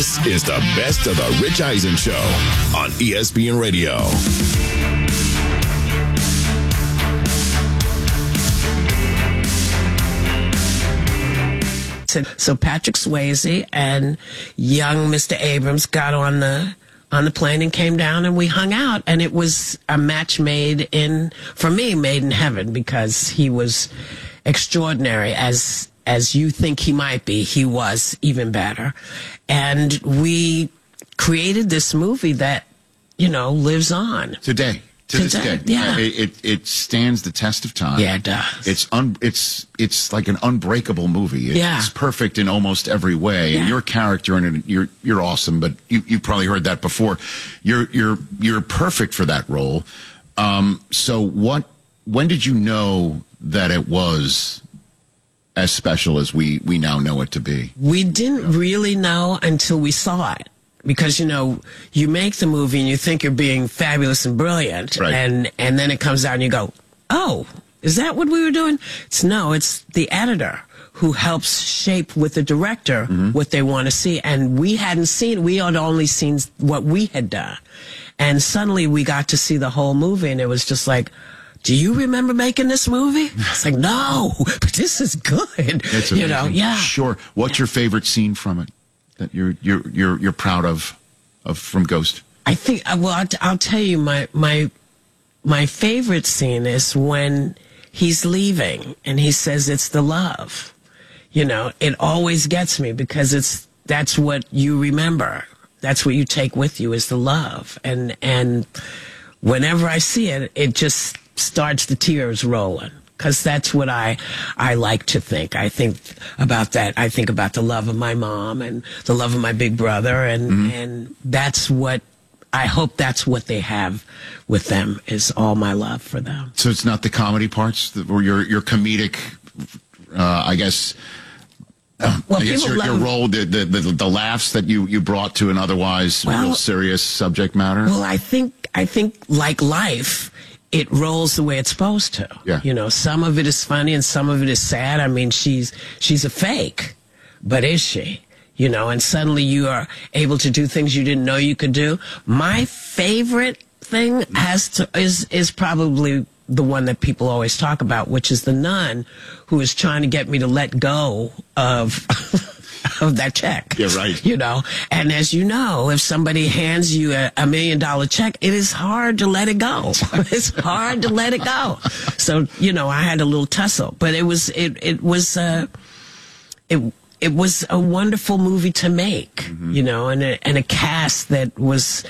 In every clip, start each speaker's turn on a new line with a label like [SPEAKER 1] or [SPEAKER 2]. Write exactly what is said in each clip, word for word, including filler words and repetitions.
[SPEAKER 1] This is the best of the Rich Eisen Show on E S P N Radio.
[SPEAKER 2] So Patrick Swayze and young Mister Abrams got on the on the plane and came down, and we hung out, and it was a match made in, for me, made in heaven, because he was extraordinary as as you think he might be. He was even better. And we created this movie that, you know, lives on.
[SPEAKER 3] Today. To
[SPEAKER 2] Today,
[SPEAKER 3] this day.
[SPEAKER 2] yeah.
[SPEAKER 3] It, it it stands the test of time.
[SPEAKER 2] Yeah, it does.
[SPEAKER 3] It's un, it's it's like an unbreakable movie. It's
[SPEAKER 2] Yeah.
[SPEAKER 3] perfect in almost every way.
[SPEAKER 2] Yeah.
[SPEAKER 3] And your character in it, you're you're awesome, but you you probably heard that before. You're you're you're perfect for that role. Um so what when did you know that it was as special as we we now know it to be?
[SPEAKER 2] We didn't really know until we saw it. Because, you know, you make the movie and you think you're being fabulous and brilliant.
[SPEAKER 3] Right.
[SPEAKER 2] And, and then it comes out and you go, oh, is that what we were doing? It's no, it's the editor who helps shape with the director mm-hmm. what they want to see. And we hadn't seen, we had only seen what we had done. And suddenly we got to see the whole movie, and it was just like, do you remember making this movie? It's like, no, but this is good.
[SPEAKER 3] It's
[SPEAKER 2] you know, yeah.
[SPEAKER 3] Sure. What's your favorite scene from it that you're you're you're you're proud of, of from Ghost?
[SPEAKER 2] I think. Well, I'll, I'll tell you my my my favorite scene is when he's leaving and he says it's the love. You know, it always gets me because it's that's what you remember. That's what you take with you is the love. And and whenever I see it, it just starts the tears rolling. Because that's what I I like to think. I think about that. I think about the love of my mom and the love of my big brother, and mm-hmm. and that's what I hope that's what they have with them is all my love for them.
[SPEAKER 3] So it's not the comedy parts or your your comedic, uh, I guess. Uh,
[SPEAKER 2] well,
[SPEAKER 3] I guess your, your role, the, the the the laughs that you you brought to an otherwise well, real serious subject matter.
[SPEAKER 2] Well, I think I think like life, it rolls the way it's supposed to.
[SPEAKER 3] Yeah.
[SPEAKER 2] You know, some of it is funny and some of it is sad. I mean, she's she's a fake, but is she? You know, and suddenly you are able to do things you didn't know you could do. My favorite thing has to is is probably the one that people always talk about, which is the nun who is trying to get me to let go of of that check.
[SPEAKER 3] Yeah, right.
[SPEAKER 2] You know, and as you know, if somebody hands you a, a million dollar check, it is hard to let it go. It's hard to let it go. So, you know, I had a little tussle, but it was, it, it was, uh, it, it was a wonderful movie to make, mm-hmm. you know, and a, and a cast that was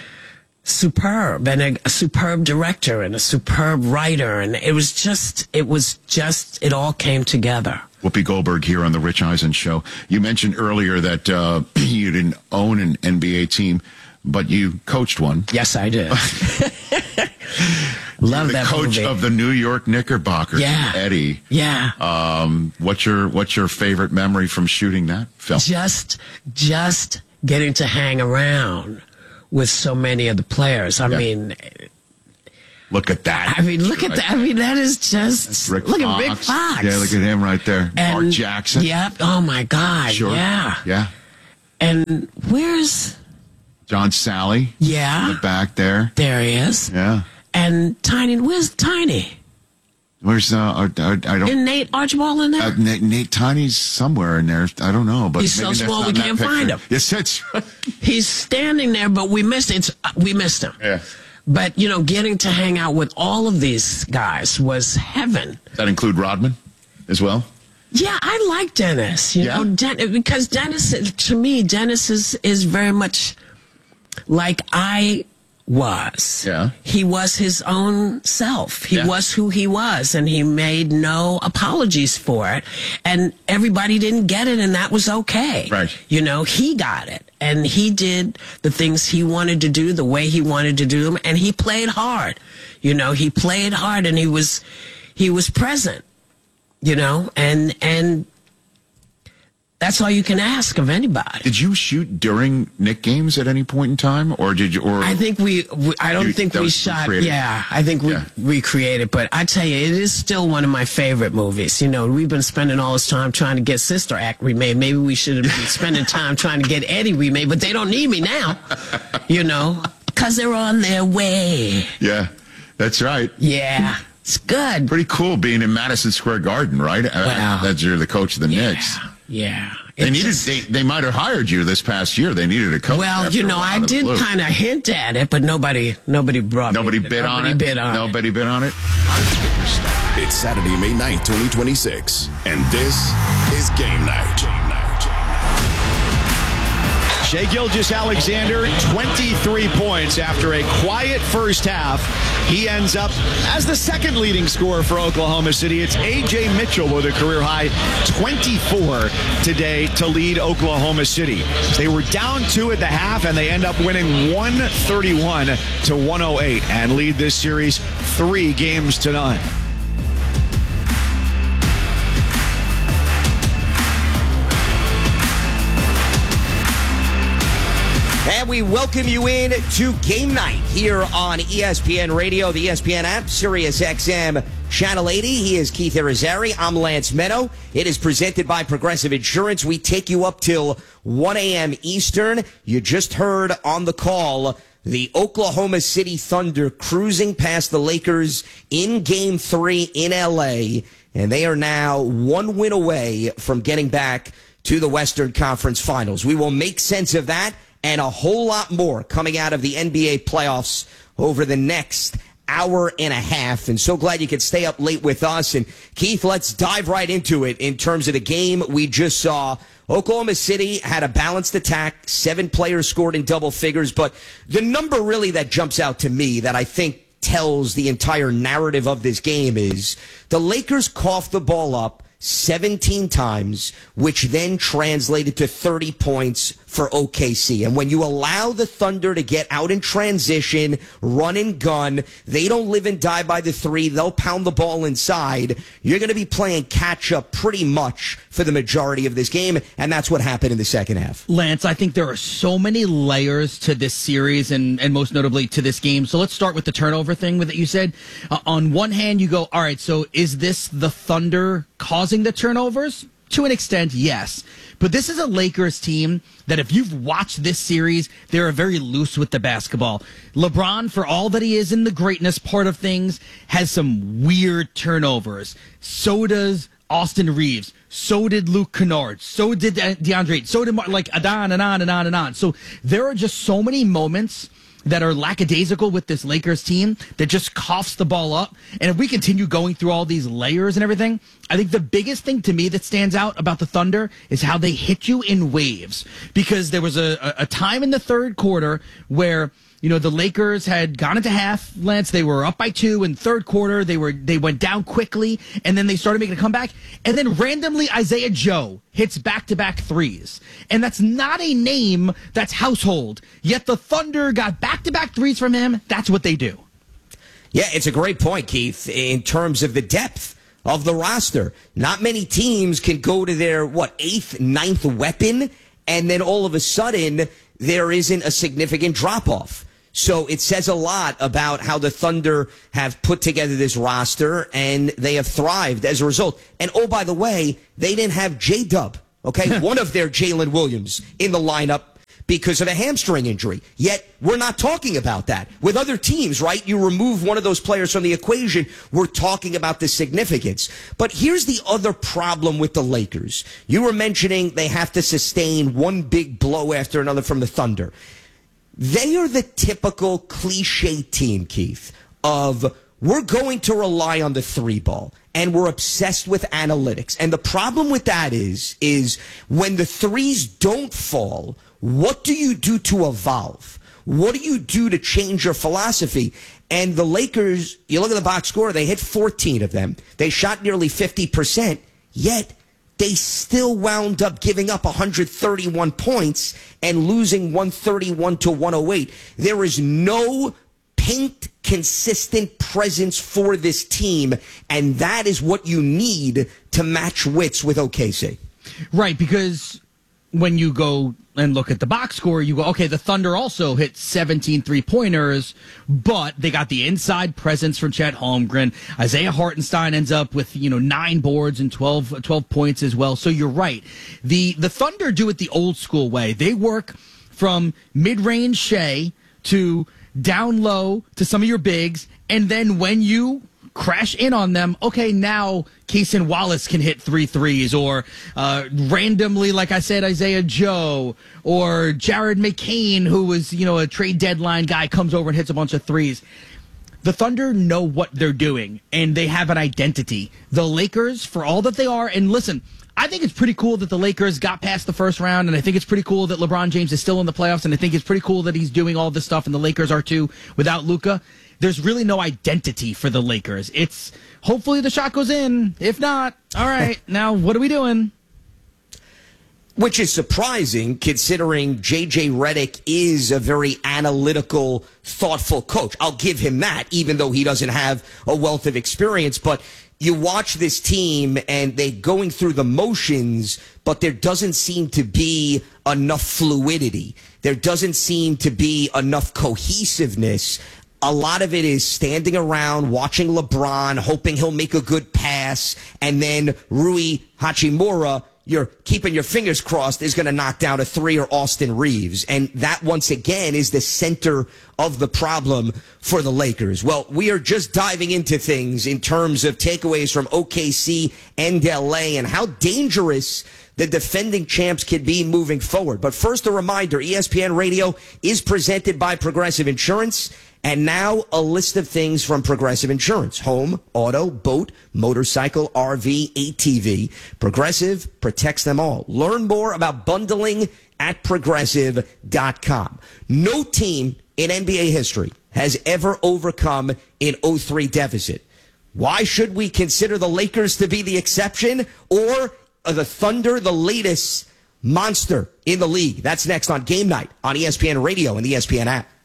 [SPEAKER 2] superb, and a, a superb director and a superb writer. And it was just, it was just, it all came together.
[SPEAKER 3] Whoopi Goldberg here on the Rich Eisen Show. You mentioned earlier that uh, you didn't own an N B A team, but you coached one.
[SPEAKER 2] Yes, I did. Love
[SPEAKER 3] the
[SPEAKER 2] that
[SPEAKER 3] coach
[SPEAKER 2] movie.
[SPEAKER 3] of the New York Knickerbockers,
[SPEAKER 2] yeah.
[SPEAKER 3] Eddie.
[SPEAKER 2] Yeah.
[SPEAKER 3] Um, what's your what's your favorite memory from shooting that film?
[SPEAKER 2] Just just getting to hang around with so many of the players. I yeah. mean.
[SPEAKER 3] Look at that.
[SPEAKER 2] I mean, look right. at that. I mean, that is just,
[SPEAKER 3] Rick
[SPEAKER 2] look
[SPEAKER 3] Fox.
[SPEAKER 2] at Rick Fox.
[SPEAKER 3] Yeah, look at him right there.
[SPEAKER 2] And,
[SPEAKER 3] Mark Jackson.
[SPEAKER 2] Yep. Oh, my God.
[SPEAKER 3] Sure.
[SPEAKER 2] Yeah.
[SPEAKER 3] Yeah.
[SPEAKER 2] And where's...
[SPEAKER 3] John Sally.
[SPEAKER 2] Yeah.
[SPEAKER 3] In the back there.
[SPEAKER 2] There he is.
[SPEAKER 3] Yeah.
[SPEAKER 2] And Tiny, where's Tiny?
[SPEAKER 3] Where's, uh, I, I, I don't...
[SPEAKER 2] Isn't Nate Archibald in there?
[SPEAKER 3] Uh, Nate, Nate Tiny's somewhere in there. I don't know. But
[SPEAKER 2] he's so small we can't find him.
[SPEAKER 3] Yes, that's right.
[SPEAKER 2] He's standing there, but we missed it. It's, we missed him.
[SPEAKER 3] Yeah.
[SPEAKER 2] But, you know, getting to hang out with all of these guys was heaven.
[SPEAKER 3] Does that include Rodman as well?
[SPEAKER 2] Yeah, I like Dennis, you
[SPEAKER 3] yeah.
[SPEAKER 2] know, Den- because Dennis, to me, Dennis is, is very much like I was.
[SPEAKER 3] Yeah.
[SPEAKER 2] He was his own self. He
[SPEAKER 3] yeah.
[SPEAKER 2] was who he was, and he made no apologies for it. And everybody didn't get it, and that was okay.
[SPEAKER 3] Right.
[SPEAKER 2] You know, he got it. And he did the things he wanted to do the way he wanted to do them, and he played hard. You know, he played hard, and he was he was present. You know, and and That's all you can ask of anybody.
[SPEAKER 3] Did you shoot during Knick games at any point in time, or did you? Or
[SPEAKER 2] I think we. we I don't
[SPEAKER 3] you,
[SPEAKER 2] think we shot. Recreated. Yeah, I think we yeah. recreated. But I tell you, it is still one of my favorite movies. You know, we've been spending all this time trying to get Sister Act remade. Maybe we should have been spending time trying to get Eddie remade. But they don't need me now. You know, because they're on their way.
[SPEAKER 3] Yeah, that's right.
[SPEAKER 2] Yeah. It's good.
[SPEAKER 3] Pretty cool being in Madison Square Garden, right?
[SPEAKER 2] Wow.
[SPEAKER 3] That you're the coach of the
[SPEAKER 2] yeah,
[SPEAKER 3] Knicks.
[SPEAKER 2] Yeah.
[SPEAKER 3] They needed. Just, they, they might have hired you this past year. They needed a coach.
[SPEAKER 2] Well, you know, I did kind of hint at it, but nobody, nobody brought.
[SPEAKER 3] Nobody
[SPEAKER 2] me.
[SPEAKER 3] bid
[SPEAKER 2] nobody
[SPEAKER 3] on it.
[SPEAKER 2] Bid on
[SPEAKER 3] nobody
[SPEAKER 2] it.
[SPEAKER 3] bid on it.
[SPEAKER 1] It's Saturday, May ninth, twenty twenty-six, and this is Game Night. Game Night.
[SPEAKER 4] Shai Gilgeous-Alexander, twenty-three points after a quiet first half. He ends up as the second leading scorer for Oklahoma City. It's A J Mitchell with a career-high twenty-four today to lead Oklahoma City. They were down two at the half, and they end up winning one thirty-one to one oh eight and lead this series three games to none.
[SPEAKER 5] And we welcome you in to Game Night here on E S P N Radio, the E S P N app, Sirius X M Channel eighty. He is Keith Irizarry. I'm Lance Meadow. It is presented by Progressive Insurance. We take you up till one a.m. Eastern. You just heard on the call the Oklahoma City Thunder cruising past the Lakers in Game three in L A. And they are now one win away from getting back to the Western Conference Finals. We will make sense of that and a whole lot more coming out of the N B A playoffs over the next hour and a half. And so glad you could stay up late with us. And Keith, let's dive right into it in terms of the game we just saw. Oklahoma City had a balanced attack. Seven players scored in double figures. But the number really that jumps out to me that I think tells the entire narrative of this game is the Lakers coughed the ball up seventeen times, which then translated to thirty points for O K C. And when you allow the Thunder to get out in transition, run and gun, they don't live and die by the three. They'll pound the ball inside. You're going to be playing catch up pretty much for the majority of this game. And that's what happened in the second half.
[SPEAKER 6] Lance, I think there are so many layers to this series and, and most notably to this game. So let's start with the turnover thing that you said. Uh, on one hand, you go, all right, so is this the Thunder causing the turnovers? To an extent, yes. But this is a Lakers team that if you've watched this series, they're very loose with the basketball. LeBron, for all that he is in the greatness part of things, has some weird turnovers. So does Austin Reeves. So did Luke Kennard. So did DeAndre. So did, like, on and on and on and on. So there are just so many moments that are lackadaisical with this Lakers team that just coughs the ball up. And if we continue going through all these layers and everything, I think the biggest thing to me that stands out about the Thunder is how they hit you in waves. Because there was a, a time in the third quarter where, you know, the Lakers had gone into half, Lance. They were up by two in third quarter. They were they went down quickly, and then they started making a comeback. And then randomly, Isaiah Joe hits back-to-back threes. And that's not a name that's household. Yet the Thunder got back-to-back threes from him. That's what they do.
[SPEAKER 5] Yeah, it's a great point, Keith, in terms of the depth of the roster. Not many teams can go to their, what, eighth, ninth weapon, and then all of a sudden there isn't a significant drop-off. So it says a lot about how the Thunder have put together this roster, and they have thrived as a result. And, oh, by the way, they didn't have J-Dub, okay, one of their Jalen Williams in the lineup because of a hamstring injury. Yet we're not talking about that. With other teams, right, you remove one of those players from the equation, we're talking about the significance. But here's the other problem with the Lakers. You were mentioning they have to sustain one big blow after another from the Thunder. They are the typical cliche team, Keith, of we're going to rely on the three ball, and we're obsessed with analytics. And the problem with that is, is when the threes don't fall, what do you do to evolve? What do you do to change your philosophy? And the Lakers, you look at the box score, they hit fourteen of them. They shot nearly fifty percent, yet they still wound up giving up one hundred thirty-one points and losing one thirty-one to one oh eight. There is no paint consistent presence for this team, and that is what you need to match wits with O K C.
[SPEAKER 6] Right, because when you go and look at the box score, you go, okay, the Thunder also hit seventeen three-pointers, but they got the inside presence from Chet Holmgren. Isaiah Hartenstein ends up with, you know, nine boards and twelve, twelve points as well. So you're right. The the Thunder do it the old school way. They work from mid-range Shea to down low to some of your bigs, and then when you crash in on them, okay, now Cason Wallace can hit three threes, or uh, randomly, like I said, Isaiah Joe, or Jared McCain, who was, you know, a trade deadline guy, comes over and hits a bunch of threes. The Thunder know what they're doing, and they have an identity. The Lakers, for all that they are, and listen, I think it's pretty cool that the Lakers got past the first round, and I think it's pretty cool that LeBron James is still in the playoffs, and I think it's pretty cool that he's doing all this stuff, and the Lakers are too, without Luka. There's really no identity for the Lakers. It's hopefully the shot goes in. If not, all right, now what are we doing?
[SPEAKER 5] Which is surprising considering J J Redick is a very analytical, thoughtful coach. I'll give him that, even though he doesn't have a wealth of experience. But you watch this team and they're going through the motions, but there doesn't seem to be enough fluidity. There doesn't seem to be enough cohesiveness. A lot of it is standing around, watching LeBron, hoping he'll make a good pass, and then Rui Hachimura, you're keeping your fingers crossed, is going to knock down a three, or Austin Reeves. And that, once again, is the center of the problem for the Lakers. Well, we are just diving into things in terms of takeaways from O K C and L A and how dangerous the defending champs can be moving forward. But first, a reminder, E S P N Radio is presented by Progressive Insurance. And now a list of things from Progressive Insurance. Home, auto, boat, motorcycle, R V, A T V. Progressive protects them all. Learn more about bundling at progressive dot com. No team in N B A history has ever overcome an oh three deficit. Why should we consider the Lakers to be the exception, or the Thunder the latest monster in the league? That's next on Game Night on E S P N Radio and the E S P N app.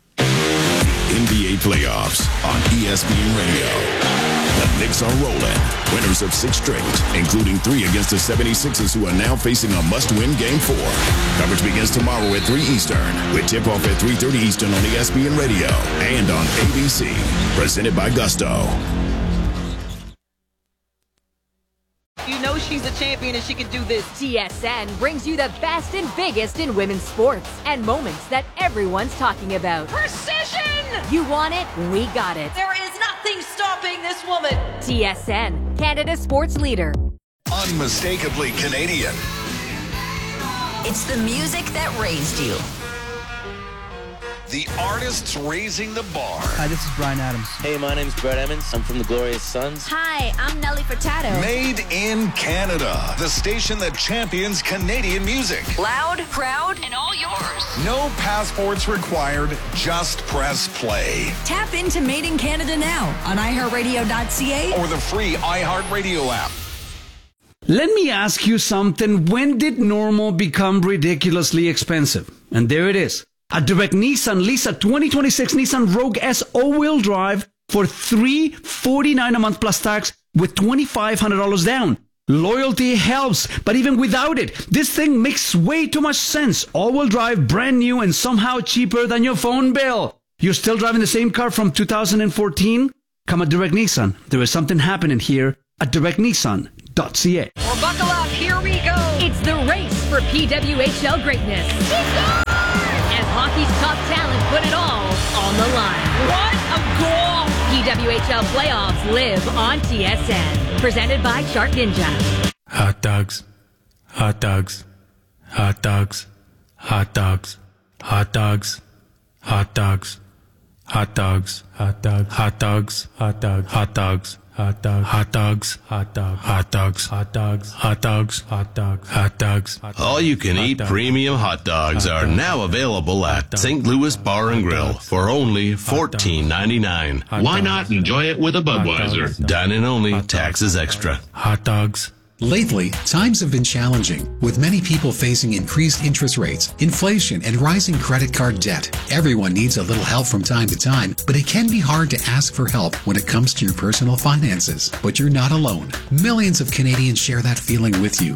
[SPEAKER 1] N B A playoffs on E S P N Radio. The Knicks are rolling. Winners of six straight, including three against the seventy-sixers, who are now facing a must-win Game four. Coverage begins tomorrow at three Eastern, with tip-off at three thirty Eastern on E S P N Radio and on A B C. Presented by Gusto.
[SPEAKER 7] You know she's a champion and she can do this.
[SPEAKER 8] T S N brings you the best and biggest in women's sports and moments that everyone's talking about.
[SPEAKER 7] Precision!
[SPEAKER 8] You want it? We got it.
[SPEAKER 7] There is nothing stopping this woman.
[SPEAKER 8] T S N, Canada's sports leader.
[SPEAKER 1] Unmistakably Canadian.
[SPEAKER 9] It's the music that raised you.
[SPEAKER 1] The artists raising the bar.
[SPEAKER 10] Hi, this is Bryan Adams.
[SPEAKER 11] Hey, my name's Brett Emmons. I'm from the Glorious Sons.
[SPEAKER 9] Hi, I'm Nelly Furtado.
[SPEAKER 1] Made in Canada. The station that champions Canadian music.
[SPEAKER 9] Loud, proud, and all yours.
[SPEAKER 1] No passports required. Just press play.
[SPEAKER 9] Tap into Made in Canada now on i heart radio dot c a
[SPEAKER 1] or the free iHeartRadio app.
[SPEAKER 10] Let me ask you something. When did normal become ridiculously expensive? And there it is. At Direct Nissan, lease a twenty twenty-six Nissan Rogue S all-wheel drive for three hundred forty-nine dollars a month plus tax with twenty-five hundred dollars down. Loyalty helps, but even without it, this thing makes way too much sense. All-wheel drive, brand new, and somehow cheaper than your phone bill. You're still driving the same car from two thousand fourteen? Come at Direct Nissan. There is something happening here at direct nissan dot c a.
[SPEAKER 7] Well, buckle up. Here we go.
[SPEAKER 8] It's the race for P W H L greatness. As hockey's top talent put it all on the line.
[SPEAKER 7] What a goal!
[SPEAKER 8] P W H L playoffs live on T S N. Presented by Shark Ninja.
[SPEAKER 12] Hot dogs. Hot dogs. Hot dogs. Hot dogs. Hot dogs. Hot dogs. Hot dogs. Hot dogs. Hot dogs. Hot dogs. Hot dogs. Hot dogs. Hot dogs. Hot dogs. Hot dogs. Hot dogs. Hot dogs. Hot dogs. Hot dogs.
[SPEAKER 13] All you can eat premium hot dogs are now available at Saint Louis Bar and Grill for only fourteen ninety-nine. Why not enjoy it with a Budweiser? Dine-in only, taxes extra.
[SPEAKER 12] Hot dogs.
[SPEAKER 14] Lately, times have been challenging, with many people facing increased interest rates, inflation, and rising credit card debt. Everyone needs a little help from time to time, but it can be hard to ask for help when it comes to your personal finances. But you're not alone. Millions of Canadians share that feeling with you. Have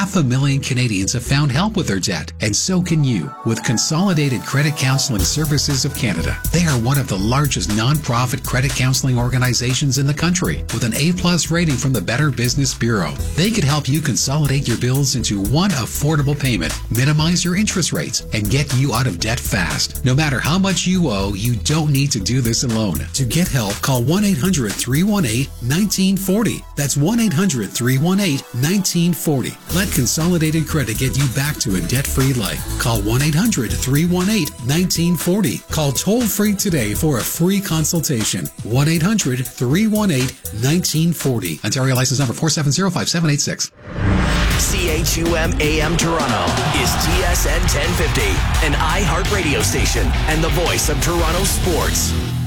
[SPEAKER 14] half a million Canadians have found help with their debt, and so can you with Consolidated Credit Counseling Services of Canada. They are one of the largest non-profit credit counseling organizations in the country with an A-plus rating from the Better Business Bureau. They could help you consolidate your bills into one affordable payment, minimize your interest rates, and get you out of debt fast. No matter how much you owe, you don't need to do this alone. To get help, call one eight hundred, three one eight, one nine four zero. That's one eight hundred, three one eight, one nine four zero. Let Consolidated Credit get you back to a debt-free life. Call one eight hundred, three one eight, one nine four zero. Call toll-free today for a free consultation. one eight hundred, three one eight, one nine four zero. Ontario license number four seven zero, five seven eight six.
[SPEAKER 15] C H U M A M Toronto is T S N ten fifty, an iHeart radio station and the voice of Toronto sports.